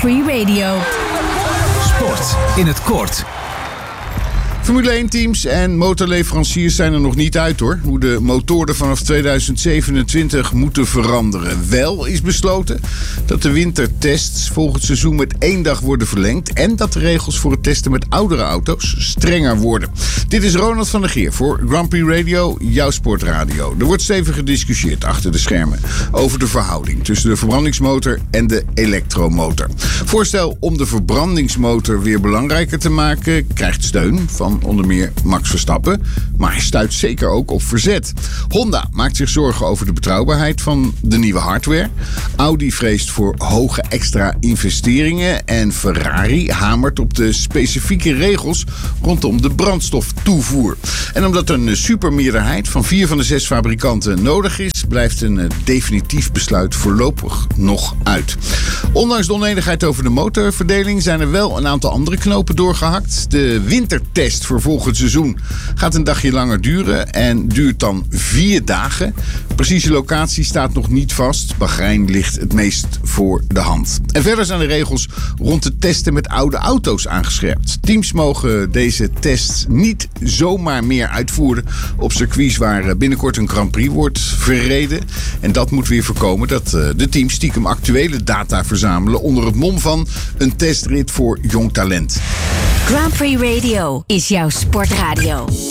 Prix Radio. Sport in het kort. Formule 1-teams en motorleveranciers zijn er nog niet uit hoor. Hoe de motoren vanaf 2027 moeten veranderen. Wel is besloten dat de wintertests volgend seizoen met 1 dag worden verlengd. En dat de regels voor het testen met oudere auto's strenger worden. Dit is Ronald van der Geer voor Grand Prix Radio, jouw sportradio. Er wordt stevig gediscussieerd achter de schermen over de verhouding tussen de verbrandingsmotor en de elektromotor. Voorstel om de verbrandingsmotor weer belangrijker te maken krijgt steun van onder meer Max Verstappen, maar hij stuit zeker ook op verzet. Honda maakt zich zorgen over de betrouwbaarheid van de nieuwe hardware. Audi vreest voor hoge extra investeringen en Ferrari hamert op de specifieke regels rondom de brandstoftoevoer. En omdat een supermeerderheid van 4 van de 6 fabrikanten nodig is, blijft een definitief besluit voorlopig nog uit. Ondanks de onenigheid over de motorverdeling zijn er wel een aantal andere knopen doorgehakt. De wintertest voor volgend seizoen gaat een dagje langer duren en duurt dan 4 dagen. Precieze locatie staat nog niet vast. Bahrein ligt het meest voor de hand. En verder zijn de regels rond het testen met oude auto's aangescherpt. Teams mogen deze tests niet zomaar meer uitvoeren op circuits waar binnenkort een Grand Prix wordt verreden. En dat moet weer voorkomen dat de teams stiekem actuele data verzamelen onder het mom van een testrit voor jong talent. Grand Prix Radio is jouw sportradio.